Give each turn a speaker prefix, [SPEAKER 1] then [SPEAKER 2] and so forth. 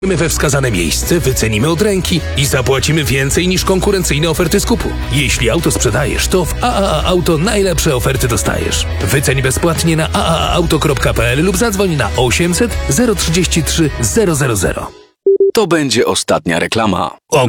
[SPEAKER 1] we wskazane miejsce, wycenimy od ręki i zapłacimy więcej niż konkurencyjne oferty skupu. Jeśli auto sprzedajesz, to w AAA Auto najlepsze oferty dostajesz. Wyceń bezpłatnie na aaauto.pl lub zadzwoń na 800 033 000.
[SPEAKER 2] To będzie ostatnia reklama.